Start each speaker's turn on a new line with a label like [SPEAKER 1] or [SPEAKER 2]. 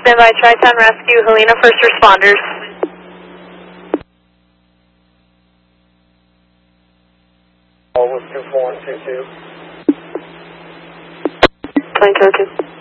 [SPEAKER 1] Standby Tri-Town Rescue, Helena First Responders.
[SPEAKER 2] All was 24122.
[SPEAKER 1] 2202.